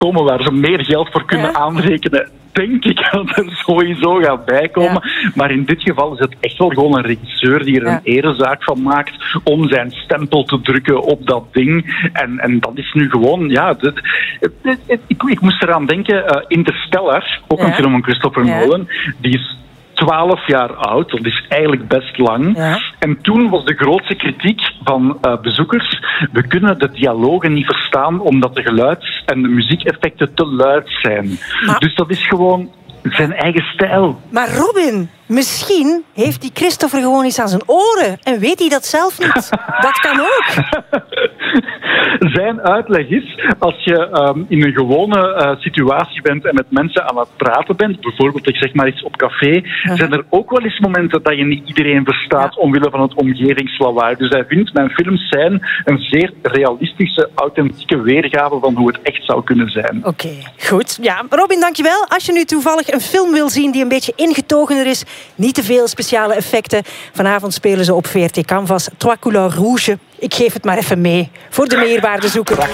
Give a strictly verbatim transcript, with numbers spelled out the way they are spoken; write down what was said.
komen waar ze meer geld voor kunnen ja. aanrekenen, denk ik dat er sowieso gaat bijkomen. Ja. Maar in dit geval is het echt wel gewoon een regisseur die er ja. een erezaak van maakt om zijn stempel te drukken op dat ding. En, en dat is nu gewoon, ja... Dit, het, het, het, ik, ik moest eraan denken, uh, Interstellar, ook ja. een film van Christopher ja. Nolan, die is twaalf jaar oud, dat is eigenlijk best lang. Ja. En toen was de grootste kritiek van uh, bezoekers, we kunnen de dialogen niet verstaan omdat de geluids- en de muziekeffecten te luid zijn. Maar... Dus dat is gewoon zijn eigen stijl. Maar Robin, misschien heeft die Christopher gewoon iets aan zijn oren en weet hij dat zelf niet. Dat kan ook. Zijn uitleg is, als je um, in een gewone uh, situatie bent en met mensen aan het praten bent, bijvoorbeeld, ik zeg maar iets op café, uh-huh. zijn er ook wel eens momenten dat je niet iedereen verstaat ja. omwille van het omgevingslawaai. Dus hij vindt, mijn films zijn een zeer realistische, authentieke weergave van hoe het echt zou kunnen zijn. Oké, okay, goed. Ja, Robin, dankjewel. Als je nu toevallig een film wil zien die een beetje ingetogener is, niet te veel speciale effecten. Vanavond spelen ze op V R T Canvas Trois Couleurs Rouge. Ik geef het maar even mee voor de meerwaardezoeker.